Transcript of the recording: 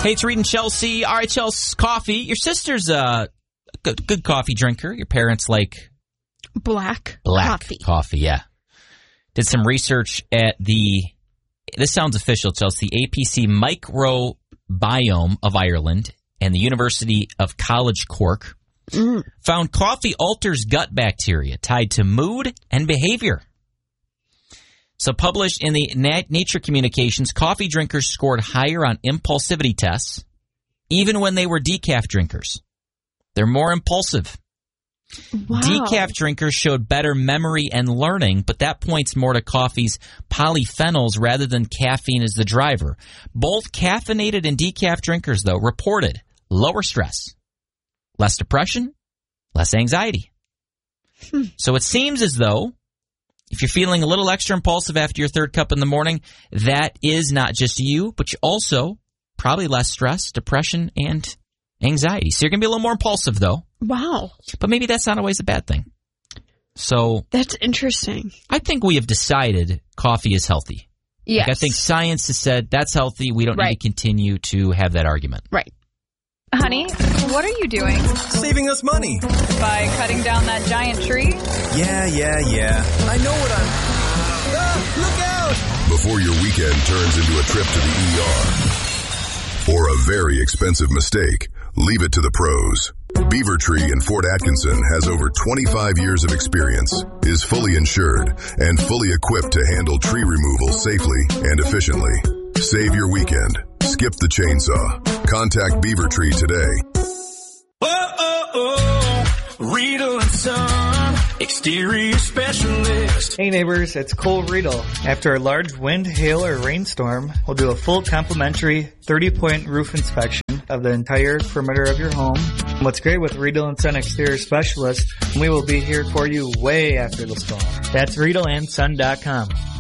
Hey, it's Reed and Chelsea, RHL's Coffee. Your sister's a good coffee drinker. Your parents like black coffee, yeah. Did some research at this sounds official, Chelsea, APC Microbiome of Ireland and the University of College Cork found coffee alters gut bacteria tied to mood and behavior. So published in the Nature Communications, coffee drinkers scored higher on impulsivity tests, even when they were decaf drinkers. They're more impulsive. Wow. Decaf drinkers showed better memory and learning, but that points more to coffee's polyphenols rather than caffeine as the driver. Both caffeinated and decaf drinkers, though, reported lower stress, less depression, less anxiety. So it seems as though if you're feeling a little extra impulsive after your third cup in the morning, that is not just you, but you also probably less stress, depression, and anxiety. So you're going to be a little more impulsive, though. Wow. But maybe that's not always a bad thing. So that's interesting. I think we have decided coffee is healthy. Yes. I think science has said that's healthy. We don't need to continue to have that argument. Right. Honey, what are you doing? Saving us money. By cutting down that giant tree? Yeah. I know what look out! Before your weekend turns into a trip to the ER or a very expensive mistake, leave it to the pros. Beaver Tree in Fort Atkinson has over 25 years of experience, is fully insured, and fully equipped to handle tree removal safely and efficiently. Save your weekend. Skip the chainsaw. Contact Beaver Tree today. Riedel and Son, exterior specialist. Hey neighbors, it's Cole Riedel. After a large wind, hail, or rainstorm, we'll do a full complimentary 30-point roof inspection of the entire perimeter of your home. What's great with Riedel and Son Exterior Specialist, we will be here for you way after the storm. That's RiedelandSon.com.